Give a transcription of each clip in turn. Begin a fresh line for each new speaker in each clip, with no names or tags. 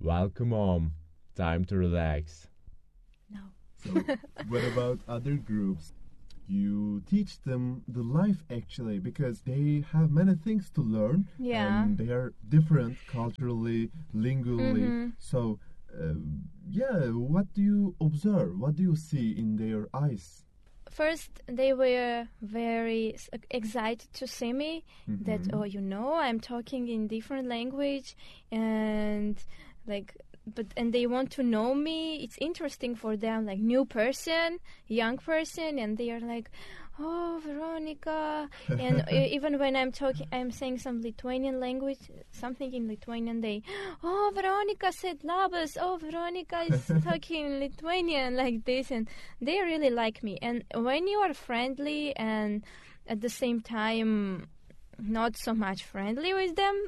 Welcome home. Time to relax.
No.
So, what about other groups? You teach them the life actually because they have many things to learn.
Yeah.
And they are different culturally, lingually.
Mm-hmm.
So, what do you observe? What do you see in their eyes?
First, they were very excited to see me.
Mm-hmm.
That I'm talking in different language, and and they want to know me. It's interesting for them, like new person, young person, and they are like, "Oh, Veronica!" And even when I'm saying some Lithuanian language, something in Lithuanian, they, "Oh, Veronica said labas." Oh, Veronica is talking Lithuanian like this, and they really like me. And when you are friendly and at the same time not so much friendly with them,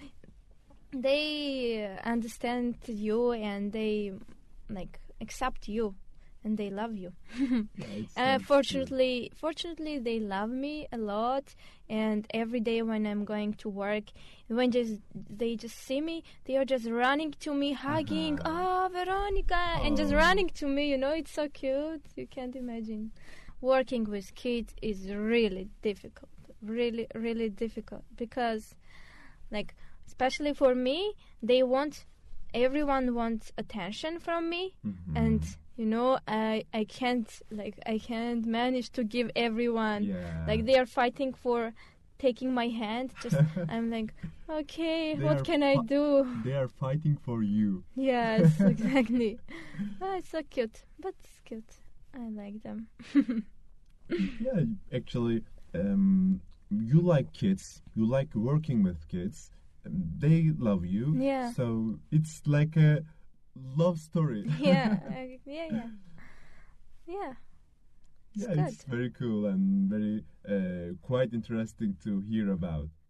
they understand you and they accept you and they love you. Fortunately, they love me a lot. And every day when I'm going to work, when they just see me, they are just running to me, hugging, "Oh, Veronica," and just running to me. It's so cute. You can't imagine. Working with kids is really difficult, really, really difficult because, especially for me, everyone wants attention from me, and I can't manage to give everyone. They are fighting for taking my hand. Just I'm like, okay, what can I do?
They are fighting for you.
Yes, exactly. It's so cute, but it's cute. I like them.
Yeah, actually, you like kids. You like working with kids. They love you.
Yeah.
So it's like a love story.
Yeah.
Yeah,
It's good.
it's very cool and very quite interesting to hear about.